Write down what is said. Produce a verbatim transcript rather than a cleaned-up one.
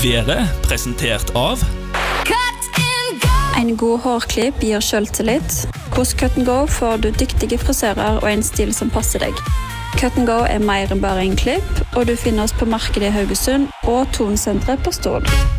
været, presentert av En god hårklipp gir selvtillit. Hos Cut and Go får du dyktige frisører og en stil som passer deg. Cut and Go er mer enn bare en klipp, og du finner oss på markedet i Haugesund og Tonsenteret på Stord.